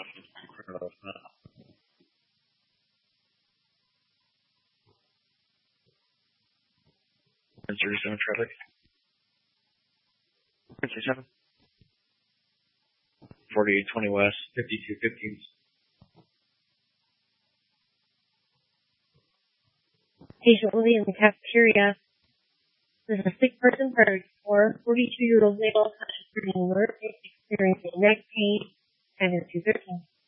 Zone traffic. 67. 4820 West, 5215. Patient will be in the cafeteria. There's a sick person for 42-year-old male, experiencing neck pain, and is 213.